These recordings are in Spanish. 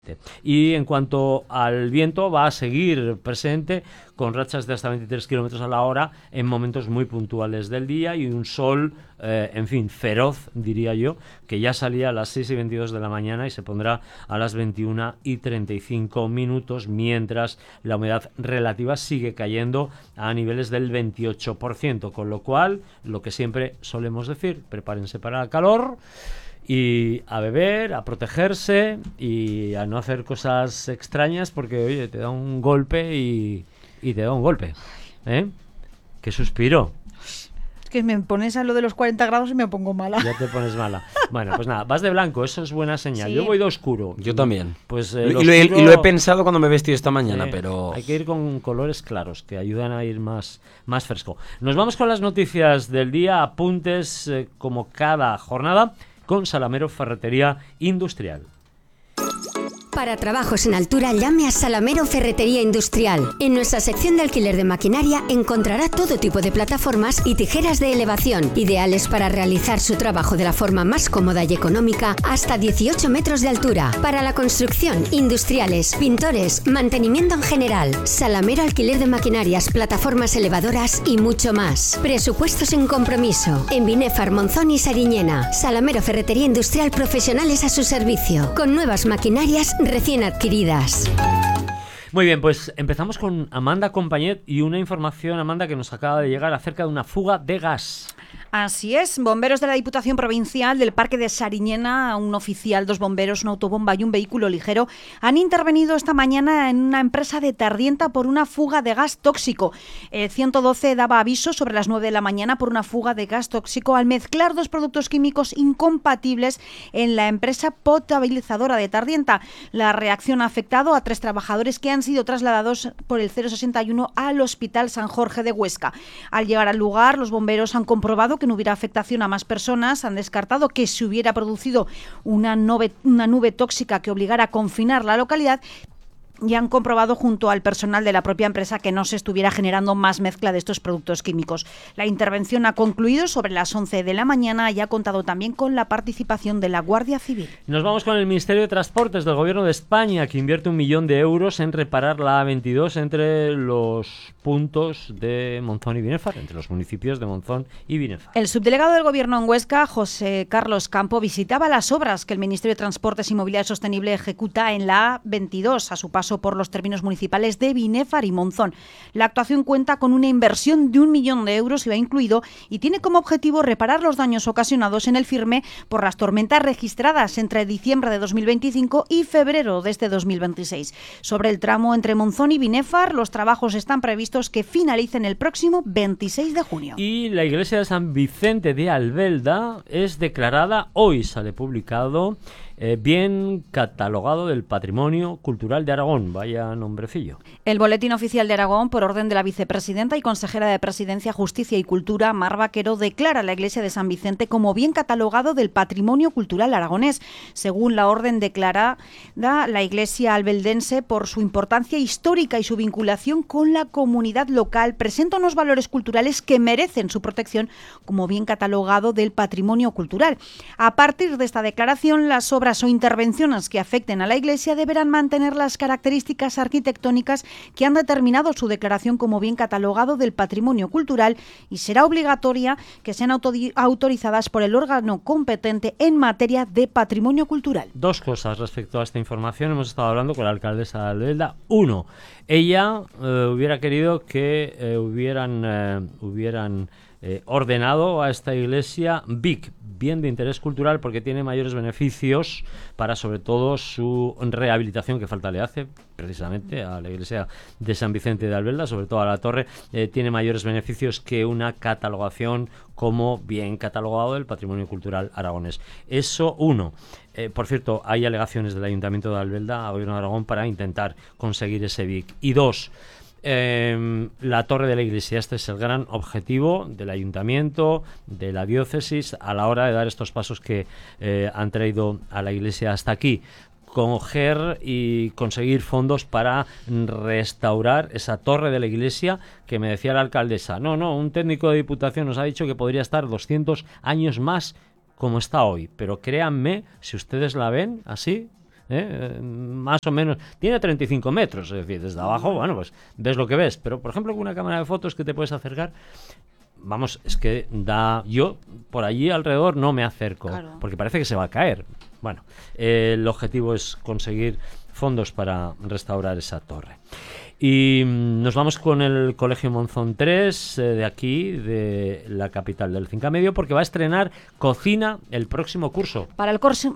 Y en cuanto al viento, va a seguir presente con rachas de hasta 23 kilómetros a la hora en momentos muy puntuales del día y un sol, en fin, feroz, diría yo, que ya salía a las 6:22 de la mañana y se pondrá a las 21:35, mientras la humedad relativa sigue cayendo a niveles del 28%, con lo cual, lo que siempre solemos decir, prepárense para el calor. Y a beber, a protegerse y a no hacer cosas extrañas porque, oye, te da un golpe y te da un golpe. ¿Eh? ¡Qué suspiro! Es que me pones a lo de los 40 grados y me pongo mala. Ya te pones mala. Bueno, pues nada, vas de blanco, eso es buena señal. Sí. Yo voy de oscuro. Yo también. Pues, y lo he pensado cuando me he vestido esta mañana, pero... Hay que ir con colores claros, que ayudan a ir más fresco. Nos vamos con las noticias del día, apuntes como cada jornada, con Salamero Ferretería Industrial. Para trabajos en altura, llame a Salamero Ferretería Industrial. En nuestra sección de alquiler de maquinaria encontrará todo tipo de plataformas y tijeras de elevación, ideales para realizar su trabajo de la forma más cómoda y económica, hasta 18 metros de altura. Para la construcción, industriales, pintores, mantenimiento en general, Salamero Alquiler de Maquinarias, plataformas elevadoras y mucho más. Presupuestos sin compromiso. En Binefar, Monzón y Sariñena. Salamero Ferretería Industrial, profesionales a su servicio, con nuevas maquinarias recién adquiridas. Muy bien, pues empezamos con Amanda Compañet y una información, Amanda, que nos acaba de llegar acerca de una fuga de gas. Así es, bomberos de la Diputación Provincial del Parque de Sariñena, un oficial, 2 bomberos, una autobomba y un vehículo ligero han intervenido esta mañana en una empresa de Tardienta por una fuga de gas tóxico. El 112 daba aviso sobre las 9 de la mañana por una fuga de gas tóxico al mezclar 2 productos químicos incompatibles en la empresa potabilizadora de Tardienta. La reacción ha afectado a 3 trabajadores que han sido trasladados por el 061 al Hospital San Jorge de Huesca. Al llegar al lugar, los bomberos han comprobado que no hubiera afectación a más personas, han descartado que se hubiera producido una nube tóxica que obligara a confinar la localidad y han comprobado junto al personal de la propia empresa que no se estuviera generando más mezcla de estos productos químicos. La intervención ha concluido sobre las 11 de la mañana y ha contado también con la participación de la Guardia Civil. Nos vamos con el Ministerio de Transportes del Gobierno de España, que invierte 1 millón de euros en reparar la A22 entre los puntos de Monzón y Binefar, entre los municipios de Monzón y Binefar. El subdelegado del Gobierno en Huesca, José Carlos Campo, visitaba las obras que el Ministerio de Transportes y Movilidad Sostenible ejecuta en la A22 a su paso por los términos municipales de Binefar y Monzón. La actuación cuenta con una inversión de 1 millón de euros, IVA incluido, y tiene como objetivo reparar los daños ocasionados en el firme por las tormentas registradas entre diciembre de 2025 y febrero de este 2026. Sobre el tramo entre Monzón y Binefar, los trabajos están previstos que finalicen el próximo 26 de junio. Y la iglesia de San Vicente de Albelda es declarada, hoy sale publicado, bien catalogado del Patrimonio Cultural de Aragón. Vaya nombrecillo. El Boletín Oficial de Aragón, por orden de la vicepresidenta y consejera de Presidencia, Justicia y Cultura, Mar Vaquero, declara la iglesia de San Vicente como bien catalogado del Patrimonio Cultural aragonés. Según la orden declarada, la iglesia albeldense, por su importancia histórica y su vinculación con la comunidad local, presenta unos valores culturales que merecen su protección como bien catalogado del patrimonio cultural. A partir de esta declaración, las obras o intervenciones que afecten a la iglesia deberán mantener las características arquitectónicas que han determinado su declaración como bien catalogado del patrimonio cultural y será obligatoria que sean autorizadas por el órgano competente en materia de patrimonio cultural. 2 cosas respecto a esta información. Hemos estado hablando con la alcaldesa de Albelda. 1. Ella hubiera querido que hubieran ordenado a esta iglesia BIC, bien de interés cultural, porque tiene mayores beneficios para, sobre todo, su rehabilitación, que falta le hace precisamente a la iglesia de San Vicente de Albelda, sobre todo a la torre. Tiene mayores beneficios que una catalogación como bien catalogado del patrimonio cultural aragonés. Eso, 1. Por cierto, hay alegaciones del Ayuntamiento de Albelda a Gobierno de Aragón para intentar conseguir ese BIC. Y 2. La torre de la iglesia. Este es el gran objetivo del ayuntamiento, de la diócesis, a la hora de dar estos pasos que han traído a la iglesia hasta aquí. Coger y conseguir fondos para restaurar esa torre de la iglesia, que me decía la alcaldesa, no, un técnico de Diputación nos ha dicho que podría estar 200 años más como está hoy, pero créanme, si ustedes la ven así, más o menos, tiene 35 metros, es decir, desde abajo, bueno, pues ves lo que ves, pero por ejemplo con una cámara de fotos que te puedes acercar, vamos, es que yo por allí alrededor no me acerco, claro, porque parece que se va a caer. Bueno, el objetivo es conseguir fondos para restaurar esa torre. Y nos vamos con el Colegio Monzón 3 de aquí, de la capital del Cinca Medio, porque va a estrenar cocina el próximo curso. Para el curso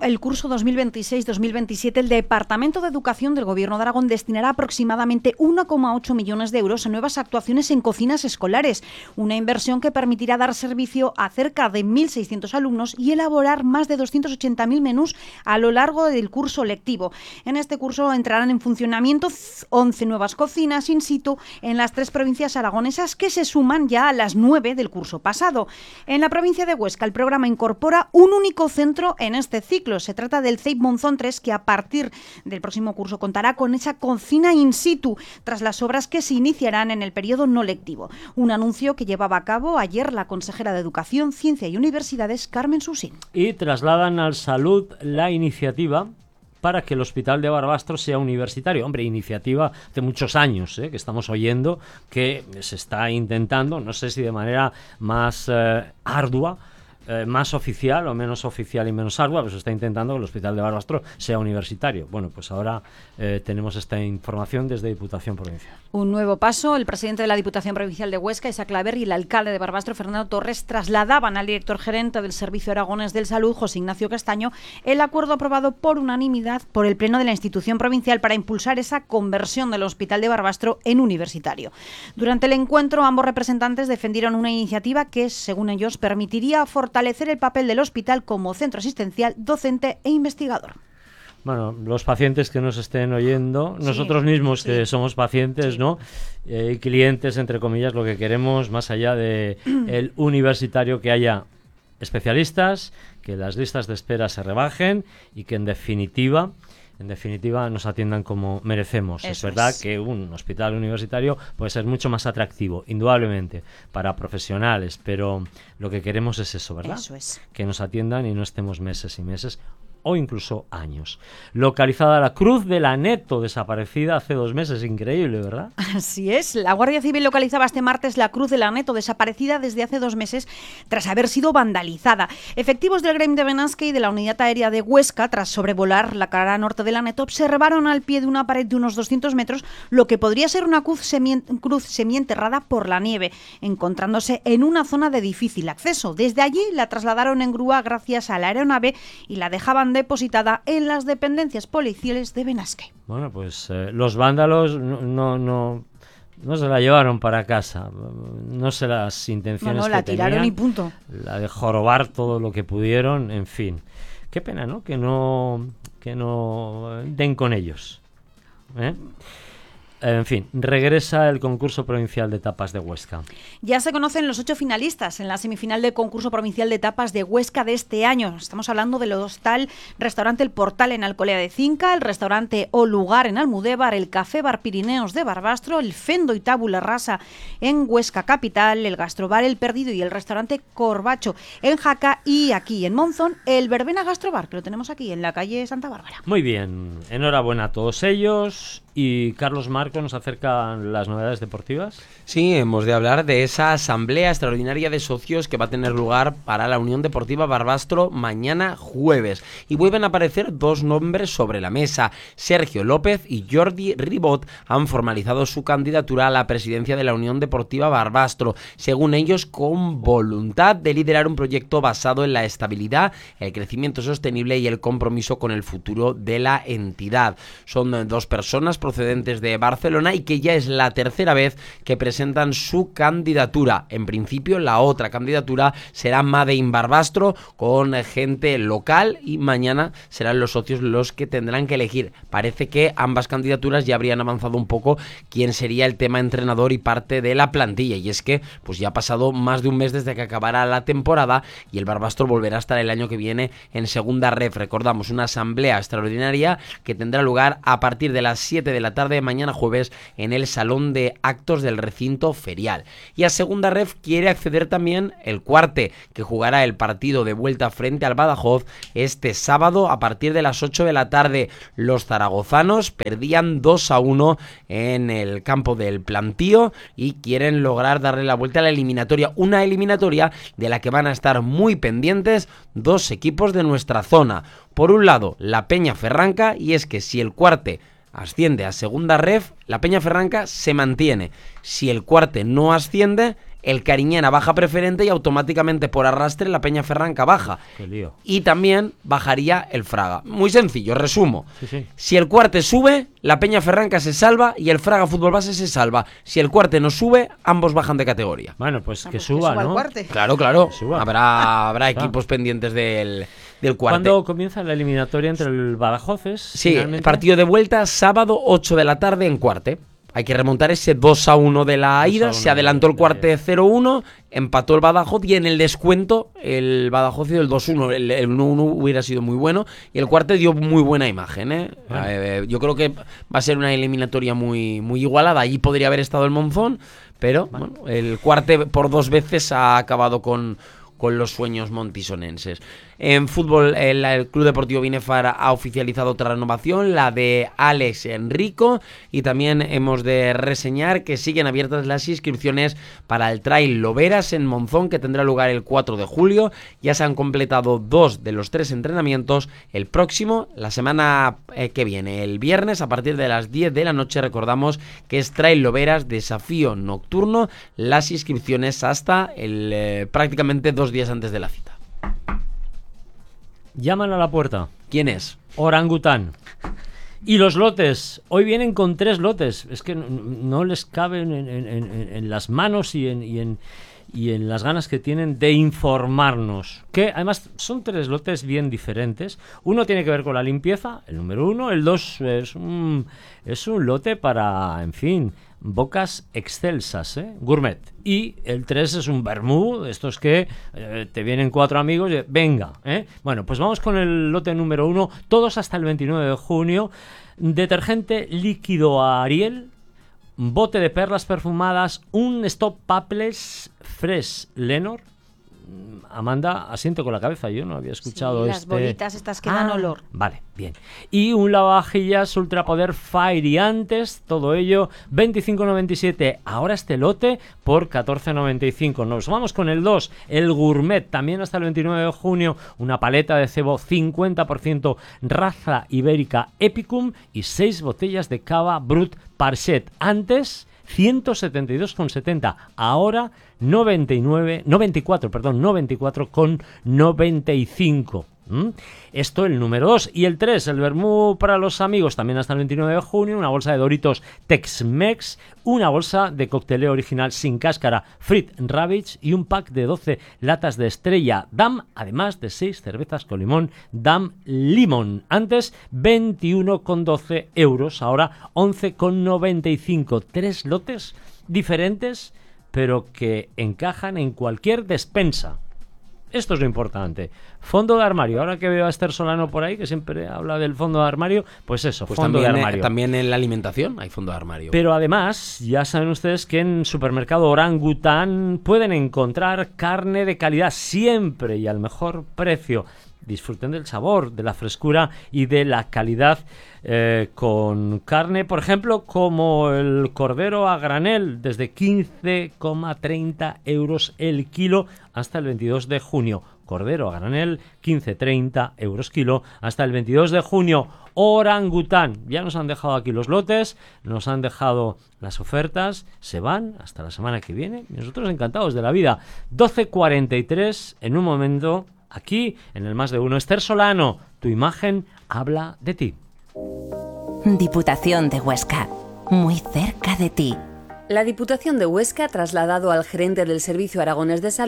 2026-2027, el Departamento de Educación del Gobierno de Aragón destinará aproximadamente 1,8 millones de euros a nuevas actuaciones en cocinas escolares, una inversión que permitirá dar servicio a cerca de 1.600 alumnos y elaborar más de 280.000 menús a lo largo del curso lectivo. En este curso entrarán en funcionamiento 11 nuevas cocinas in situ en las 3 provincias aragonesas, que se suman ya a las 9 del curso pasado. En la provincia de Huesca, el programa incorpora un único centro en este ciclo. Se trata del CEIP Monzón 3, que a partir del próximo curso contará con esa cocina in situ, tras las obras que se iniciarán en el periodo no lectivo. Un anuncio que llevaba a cabo ayer la consejera de Educación, Ciencia y Universidades, Carmen Susín. Y trasladan al Salud la iniciativa para que el Hospital de Barbastro sea universitario. Hombre, iniciativa de muchos años, que estamos oyendo que se está intentando, no sé si de manera más ardua, más oficial o menos oficial y menos ardua, pues se está intentando que el Hospital de Barbastro sea universitario. Bueno, pues ahora tenemos esta información desde Diputación Provincial. Un nuevo paso. El presidente de la Diputación Provincial de Huesca, Isaac Claver, y el alcalde de Barbastro, Fernando Torres, trasladaban al director gerente del Servicio Aragonés del Salud, José Ignacio Castaño, el acuerdo aprobado por unanimidad por el Pleno de la institución provincial para impulsar esa conversión del Hospital de Barbastro en universitario. Durante el encuentro, ambos representantes defendieron una iniciativa que, según ellos, permitiría fortalecer el papel del hospital como centro asistencial, docente e investigador. Bueno, los pacientes que nos estén oyendo, nosotros mismos que somos pacientes, ¿no? Clientes, entre comillas, lo que queremos, más allá de el universitario, que haya especialistas, que las listas de espera se rebajen y que en definitiva nos atiendan como merecemos. Es verdad que un hospital universitario puede ser mucho más atractivo, indudablemente, para profesionales, pero lo que queremos es eso, ¿verdad? Eso es. Que nos atiendan y no estemos meses y meses o incluso años. Localizada la Cruz del Aneto, desaparecida hace 2 meses. Increíble, ¿verdad? Así es. La Guardia Civil localizaba este martes la Cruz del Aneto, desaparecida desde hace 2 meses tras haber sido vandalizada. Efectivos del Grem de Benasque y de la Unidad Aérea de Huesca, tras sobrevolar la cara norte del Aneto, observaron al pie de una pared de unos 200 metros lo que podría ser una cruz semienterrada por la nieve, encontrándose en una zona de difícil acceso. Desde allí la trasladaron en grúa gracias a la aeronave y la dejaban depositada en las dependencias policiales de Benasque. Bueno, pues los vándalos no se la llevaron para casa, no sé las intenciones que la tiraron tenían, y punto. La de jorobar todo lo que pudieron, en fin. Qué pena, ¿no? Que no den con ellos. En fin, regresa el concurso provincial de tapas de Huesca. Ya se conocen los 8 finalistas en la semifinal del concurso provincial de tapas de Huesca de este año. Estamos hablando del hostal restaurante El Portal en Alcolea de Cinca, el restaurante O Lugar en Almudévar, el Café Bar Pirineos de Barbastro, el Fendo y Tábula Rasa en Huesca Capital, el Gastrobar El Perdido y el restaurante Corbacho en Jaca, y aquí en Monzón el Verbena Gastrobar, que lo tenemos aquí en la calle Santa Bárbara. Muy bien, enhorabuena a todos ellos. Y Carlos Marco nos acerca las novedades deportivas. Sí, hemos de hablar de esa asamblea extraordinaria de socios que va a tener lugar para la Unión Deportiva Barbastro mañana jueves. Y vuelven a aparecer 2 nombres sobre la mesa. Sergio López y Jordi Ribot han formalizado su candidatura a la presidencia de la Unión Deportiva Barbastro, según ellos con voluntad de liderar un proyecto basado en la estabilidad, el crecimiento sostenible y el compromiso con el futuro de la entidad. Son 2 personas procedentes de Barcelona y que ya es la 3ª vez que presentan su candidatura. En principio, la otra candidatura será Made in Barbastro, con gente local, y mañana serán los socios los que tendrán que elegir. Parece que ambas candidaturas ya habrían avanzado un poco quién sería el tema entrenador y parte de la plantilla, y es que pues ya ha pasado más de un mes desde que acabara la temporada y el Barbastro volverá a estar el año que viene en segunda ref. Recordamos, una asamblea extraordinaria que tendrá lugar a partir de las 7 de la tarde de mañana jueves en el salón de actos del recinto ferial. Y a segunda ref quiere acceder también el Cuarte, que jugará el partido de vuelta frente al Badajoz este sábado a partir de las 8 de la tarde. Los zaragozanos perdían 2-1 en el campo del Plantío y quieren lograr darle la vuelta a la eliminatoria, una eliminatoria de la que van a estar muy pendientes dos equipos de nuestra zona. Por un lado, la Peñaferranca, y es que si el Cuarte asciende a segunda ref, la Peñaferranca se mantiene. Si el Cuarte no asciende, el Cariñena baja preferente y automáticamente por arrastre la Peñaferranca baja. Qué lío. Y también bajaría el Fraga. Muy sencillo, resumo. Sí. Si el Cuarte sube, la Peñaferranca se salva y el Fraga Fútbol Base se salva. Si el Cuarte no sube, ambos bajan de categoría. Bueno, pues que suba, el ¿no? Cuarte. Claro. Suba. Habrá equipos pendientes del Cuarte. ¿Cuándo comienza la eliminatoria entre el Badajoz? Sí, finalmente? partido de vuelta sábado 8 de la tarde en Cuarte. Hay que remontar ese 2-1 de la ida. Se adelantó el Cuarte 0-1, empató el Badajoz y en el descuento el Badajoz dio el 2-1. El 1-1 hubiera sido muy bueno y el Cuarte dio muy buena imagen, ¿eh? Bueno. Yo creo que va a ser una eliminatoria muy, muy igualada. Allí podría haber estado el Monzón, pero bueno, el Cuarte por 2 veces ha acabado con los sueños montisonenses. En fútbol, el Club Deportivo Binefar ha oficializado otra renovación, la de Alex Enrico, y también hemos de reseñar que siguen abiertas las inscripciones para el Trail Loberas en Monzón, que tendrá lugar el 4 de julio. Ya se han completado 2 de los 3 entrenamientos. El próximo, la semana que viene, el viernes, a partir de las 10 de la noche, recordamos que es Trail Loberas, desafío nocturno. Las inscripciones hasta prácticamente 2 días antes de la cita. Llaman a la puerta. ¿Quién es? Orangután. Y los lotes, hoy vienen con 3 lotes. Es que no les caben en las manos y en las ganas que tienen de informarnos. Que además son 3 lotes bien diferentes. Uno tiene que ver con la limpieza, el número 1. El 2 es un lote para, en fin, bocas excelsas, gourmet. Y el 3 es un vermú, estos que te vienen 4 amigos y venga, Bueno, pues vamos con el lote número 1, todos hasta el 29 de junio. Detergente líquido Ariel, bote de perlas perfumadas, un Stop Paples Fresh Lenor. Amanda asiente con la cabeza, yo no había escuchado las bolitas estas que dan olor. Vale, bien. Y un lavavajillas Ultrapoder Fairy antes, todo ello 25,97. Ahora este lote por 14,95. Nos vamos con el 2, el Gourmet, también hasta el 29 de junio, una paleta de cebo 50% raza ibérica Epicum y 6 botellas de cava Brut Parchet. Antes 172,70, ahora 94,95. Esto el número 2. Y el 3, el vermú para los amigos, también hasta el 29 de junio, una bolsa de Doritos Tex-Mex, una bolsa de cocteleo original sin cáscara Frit Ravage y un pack de 12 latas de Estrella Damm, además de 6 cervezas con limón Damm Limón. Antes 21,12 euros, ahora 11,95. 3 lotes diferentes, pero que encajan en cualquier despensa. Esto es lo importante. Fondo de armario. Ahora que veo a Esther Solano por ahí, que siempre habla del fondo de armario, pues eso, pues fondo también, de armario. También en la alimentación hay fondo de armario. Pero además, ya saben ustedes que en Supermercado Orangután pueden encontrar carne de calidad siempre y al mejor precio. Disfruten del sabor, de la frescura y de la calidad con carne, por ejemplo, como el cordero a granel, desde 15,30 euros el kilo hasta el 22 de junio. Cordero a granel, 15,30 euros kilo hasta el 22 de junio. Orangután. Ya nos han dejado aquí los lotes, nos han dejado las ofertas, se van hasta la semana que viene. Y nosotros encantados de la vida. 12:43, en un momento, aquí en el Más de Uno. Esther Solano, tu imagen habla de ti. Diputación de Huesca, muy cerca de ti. La Diputación de Huesca ha trasladado al gerente del Servicio Aragonés de Salud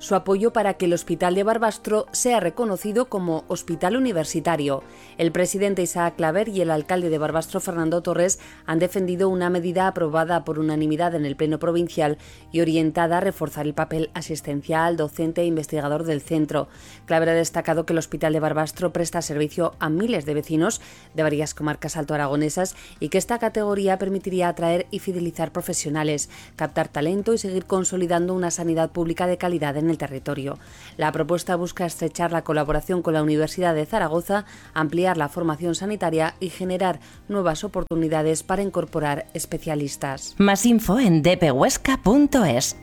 su apoyo para que el Hospital de Barbastro sea reconocido como hospital universitario. El presidente Isaac Claver y el alcalde de Barbastro, Fernando Torres, han defendido una medida aprobada por unanimidad en el Pleno Provincial y orientada a reforzar el papel asistencial, docente e investigador del centro. Claver ha destacado que el Hospital de Barbastro presta servicio a miles de vecinos de varias comarcas altoaragonesas y que esta categoría permitiría atraer y fidelizar profesionales, captar talento y seguir consolidando una sanidad pública de calidad en el territorio. La propuesta busca estrechar la colaboración con la Universidad de Zaragoza, ampliar la formación sanitaria y generar nuevas oportunidades para incorporar especialistas. Más info en dphuesca.es.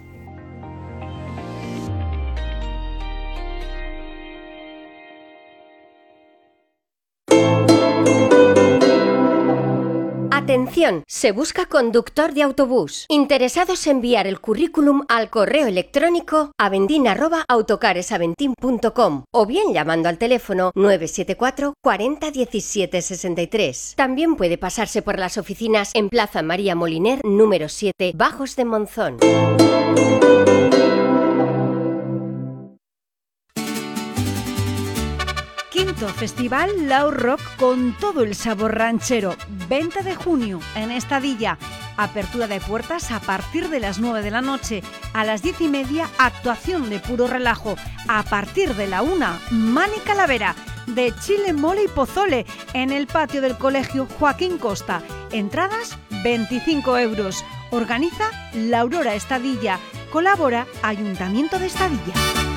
Atención, se busca conductor de autobús. Interesados en enviar el currículum al correo electrónico aventin@autocaresaventin.com o bien llamando al teléfono 974 40 17 63. También puede pasarse por las oficinas en Plaza María Moliner, número 7, Bajos de Monzón. Quinto Festival Lao Rock con todo el sabor ranchero. 20 de junio en Estadilla. Apertura de puertas a partir de las 9 de la noche. A las 10:30, actuación de puro relajo. A partir de la 1, Mani Calavera. De chile, mole y pozole en el patio del Colegio Joaquín Costa. Entradas 25 euros. Organiza La Aurora Estadilla. Colabora Ayuntamiento de Estadilla.